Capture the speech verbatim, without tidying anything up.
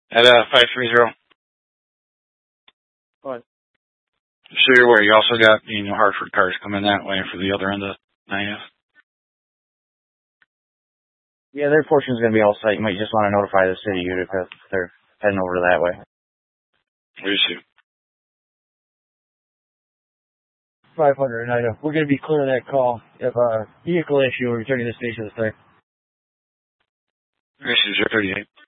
At uh, five three zero. What? So you're aware, you also got, you know, Hartford cars coming that way for the other end of nine F. Yeah, their portion is going to be all set. You might just want to notify the city Utica if they're heading over that way. Where you see? five hundred, I know. We're going to be clear of that call. If a uh, vehicle issue, we're returning to the station this time. Where you see, zero thirty-eight.